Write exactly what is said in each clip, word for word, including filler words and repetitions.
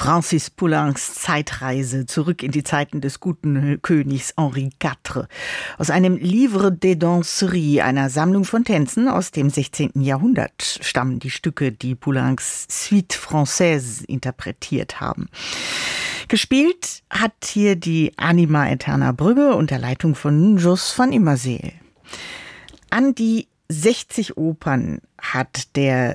Francis Poulencs Zeitreise zurück in die Zeiten des guten Königs Henri der Vierte. Aus einem Livre des Danseries, einer Sammlung von Tänzen aus dem sechzehnten Jahrhundert, stammen die Stücke, die Poulencs Suite Française interpretiert haben. Gespielt hat hier die Anima Aeterna Brügge unter Leitung von Jos van Immerseel. An die sechzig Opern hat der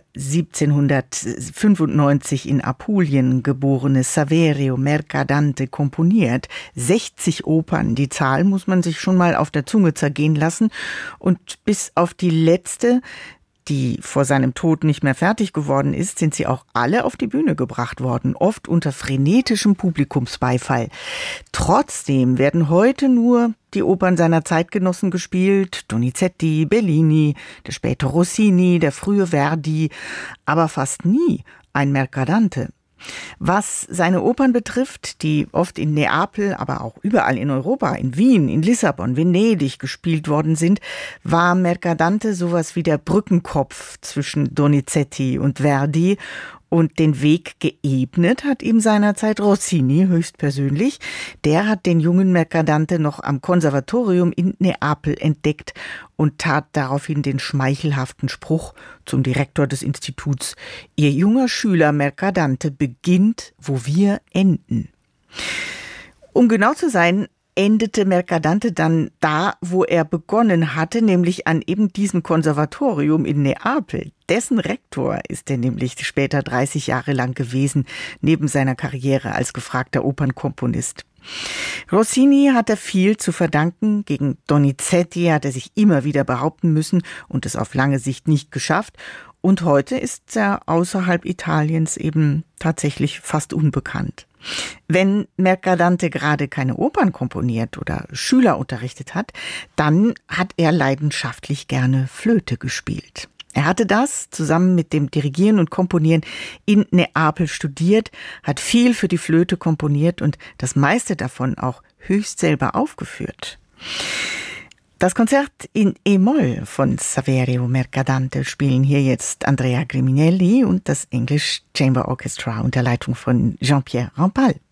siebzehnhundertfünfundneunzig in Apulien geborene Saverio Mercadante komponiert. sechzig Opern, die Zahl muss man sich schon mal auf der Zunge zergehen lassen. Und bis auf die letzte, die vor seinem Tod nicht mehr fertig geworden ist, sind sie auch alle auf die Bühne gebracht worden, oft unter frenetischem Publikumsbeifall. Trotzdem werden heute nur die Opern seiner Zeitgenossen gespielt, Donizetti, Bellini, der späte Rossini, der frühe Verdi, aber fast nie ein Mercadante. Was seine Opern betrifft, die oft in Neapel, aber auch überall in Europa, in Wien, in Lissabon, Venedig gespielt worden sind, war Mercadante sowas wie der Brückenkopf zwischen Donizetti und Verdi. Und den Weg geebnet hat ihm seinerzeit Rossini höchstpersönlich. Der hat den jungen Mercadante noch am Konservatorium in Neapel entdeckt und tat daraufhin den schmeichelhaften Spruch zum Direktor des Instituts: Ihr junger Schüler Mercadante beginnt, wo wir enden. Um genau zu sein, endete Mercadante dann da, wo er begonnen hatte, nämlich an eben diesem Konservatorium in Neapel. Dessen Rektor ist er nämlich später dreißig Jahre lang gewesen, neben seiner Karriere als gefragter Opernkomponist. Rossini hat er viel zu verdanken. Gegen Donizetti hat er sich immer wieder behaupten müssen und es auf lange Sicht nicht geschafft. Und heute ist er außerhalb Italiens eben tatsächlich fast unbekannt. Wenn Mercadante gerade keine Opern komponiert oder Schüler unterrichtet hat, dann hat er leidenschaftlich gerne Flöte gespielt. Er hatte das zusammen mit dem Dirigieren und Komponieren in Neapel studiert, hat viel für die Flöte komponiert und das meiste davon auch höchst selber aufgeführt. Das Konzert in E-Moll von Saverio Mercadante spielen hier jetzt Andrea Griminelli und das English Chamber Orchestra unter Leitung von Jean-Pierre Rampal.